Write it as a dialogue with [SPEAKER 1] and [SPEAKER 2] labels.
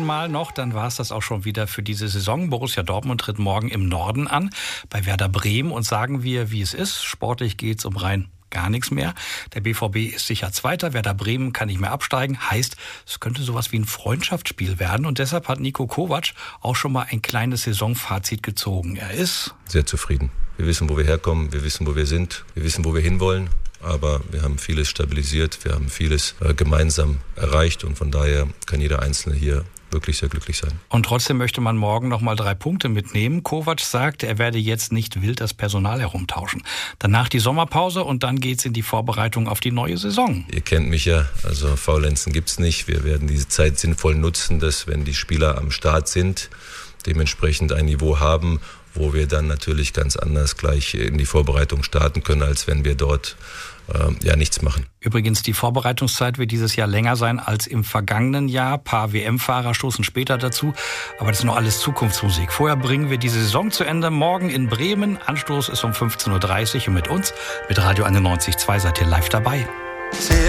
[SPEAKER 1] einmal noch, dann war es das auch schon wieder für diese Saison. Borussia Dortmund tritt morgen im Norden an, bei Werder Bremen. Und sagen wir, wie es ist. Sportlich geht's um rein gar nichts mehr. Der BVB ist sicher Zweiter, Werder Bremen kann nicht mehr absteigen. Heißt, es könnte sowas wie ein Freundschaftsspiel werden. Und deshalb hat Niko Kovac auch schon mal ein kleines Saisonfazit gezogen. Er ist
[SPEAKER 2] sehr zufrieden. Wir wissen, wo wir herkommen, wir wissen, wo wir sind, wir wissen, wo wir hinwollen. Aber wir haben vieles stabilisiert, wir haben vieles gemeinsam erreicht und von daher kann jeder Einzelne hier wirklich sehr glücklich sein.
[SPEAKER 1] Und trotzdem möchte man morgen noch mal 3 Punkte mitnehmen. Kovac sagt, er werde jetzt nicht wild das Personal herumtauschen. Danach die Sommerpause und dann geht's in die Vorbereitung auf die neue Saison.
[SPEAKER 2] Ihr kennt mich ja, also Faulenzen gibt's nicht. Wir werden diese Zeit sinnvoll nutzen, dass wenn die Spieler am Start sind, dementsprechend ein Niveau haben, wo wir dann natürlich ganz anders gleich in die Vorbereitung starten können, als wenn wir dort nichts machen.
[SPEAKER 1] Übrigens, die Vorbereitungszeit wird dieses Jahr länger sein als im vergangenen Jahr. Ein paar WM-Fahrer stoßen später dazu. Aber das ist noch alles Zukunftsmusik. Vorher bringen wir die Saison zu Ende. Morgen in Bremen. Anstoß ist um 15.30 Uhr. Und mit uns, mit Radio 91.2, seid ihr live dabei.